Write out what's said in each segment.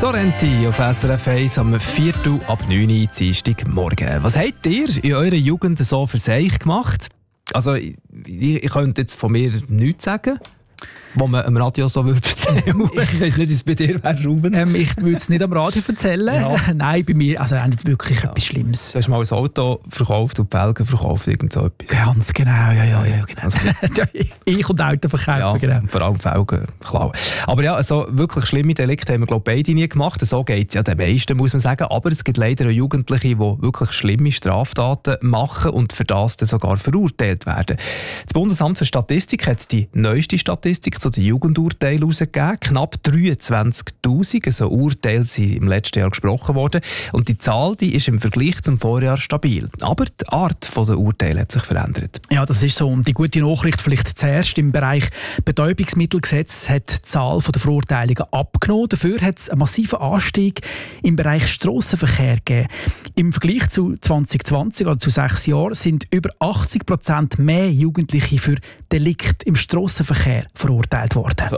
Sorrenti auf SRF 1 am 4:09 Dienstagmorgen. Was habt ihr in eurer Jugend so für sich gemacht? Also, ich könnte jetzt von mir nichts sagen, was man am Radio so erzählen würde. Ich weiß nicht, wie es bei dir wäre, Ruben. Ich würde es nicht am Radio erzählen. Ja. Nein, bei mir also nicht wirklich etwas Schlimmes. Du hast mal ein Auto verkauft und die Felgen verkauft, irgend so etwas. Ganz genau, ja, genau. Also, ich und Auto verkaufen, ja, genau. Vor allem Felgen klauen. Aber ja, so wirklich schlimme Delikte haben wir, glaube ich, beide nie gemacht. So geht es ja den meisten, muss man sagen. Aber es gibt leider auch Jugendliche, die wirklich schlimme Straftaten machen und für das dann sogar verurteilt werden. Das Bundesamt für Statistik hat die neueste Statistik zu den Jugendurteilen herausgegeben. Knapp 23'000 so Urteile sind im letzten Jahr gesprochen worden. Und die Zahl die ist im Vergleich zum Vorjahr stabil. Aber die Art der Urteile hat sich verändert. Ja, das ist so. Und die gute Nachricht vielleicht zuerst. Im Bereich Betäubungsmittelgesetz hat die Zahl der Verurteilungen abgenommen. Dafür hat es einen massiven Anstieg im Bereich Strassenverkehr gegeben. Im Vergleich zu 2020, also zu 6 Jahren, sind über 80% mehr Jugendliche für Delikte im Strassenverkehr verurteilt worden. Also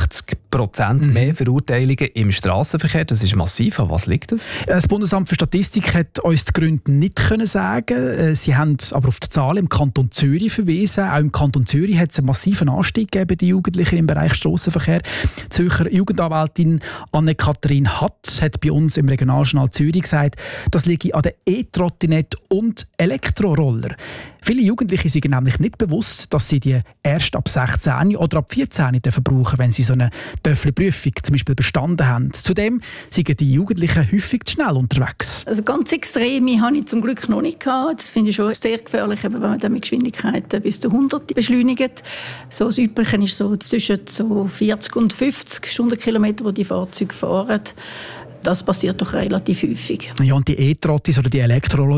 80% mehr Verurteilungen im Strassenverkehr, das ist massiv. An was liegt das? Das Bundesamt für Statistik hat uns die Gründe nicht sagen. Sie haben aber auf die Zahlen im Kanton Zürich verwiesen. Auch im Kanton Zürich hat es einen massiven Anstieg gegeben bei den Jugendlichen im Bereich Strassenverkehr. Die Zürcher Jugendanwältin Anne-Kathrin Hatt hat bei uns im Regionaljournal Zürich gesagt, das liege an den E-Trottinett und Elektroroller. Viele Jugendliche sind nämlich nicht bewusst, dass sie die erst ab 16 oder ab 14 brauchen dürfen, wenn sie so eine Töffli-Prüfung zum Beispiel bestanden haben. Zudem sind die Jugendlichen häufig zu schnell unterwegs. Also ganz Extreme habe ich zum Glück noch nicht gehabt. Das finde ich schon sehr gefährlich, wenn man dann mit Geschwindigkeiten bis zu 100 beschleunigt. So das Übliche ist so zwischen so 40 und 50 Stundenkilometer, wo die Fahrzeuge fahren. Das passiert doch relativ häufig. Ja, und die E-Trottis oder die Elektroroller,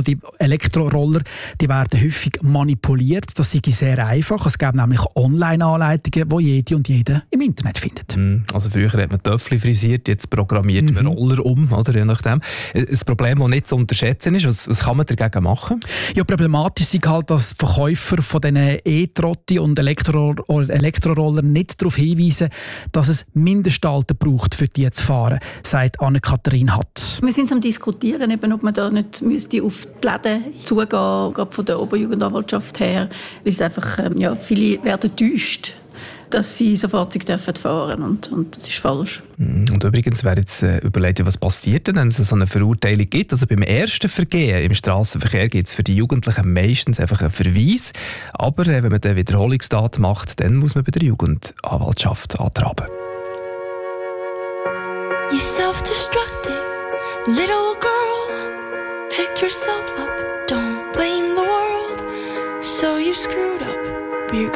die werden häufig manipuliert. Das ist sehr einfach. Es gibt nämlich Online-Anleitungen, die jede und jeder im Internet findet. Also früher hat man Töffli frisiert, jetzt programmiert man Roller um, oder je nachdem. Ein Problem, das nicht zu unterschätzen ist. Was kann man dagegen machen? Ja, problematisch ist halt, dass Verkäufer von diesen E-Trotti und Elektroroller nicht darauf hinweisen, dass es Mindestalter braucht, für die zu fahren, sagt Anne-Kathrin Hatt. Wir sind am Diskutieren, eben, ob man da nicht müsste auf die Läden zugehen, gerade von der Oberjugendanwaltschaft her, weil es einfach, viele werden enttäuscht, dass sie so Fahrzeuge fahren dürfen. Und das ist falsch. Und übrigens wäre jetzt überlegt, was passiert denn, wenn es so eine Verurteilung gibt. Also beim ersten Vergehen im Strassenverkehr gibt es für die Jugendlichen meistens einfach einen Verweis. Aber wenn man eine Wiederholungstat macht, dann muss man bei der Jugendanwaltschaft antraben. You self-destructed little girl. Pick yourself up, don't blame the world. So you screwed up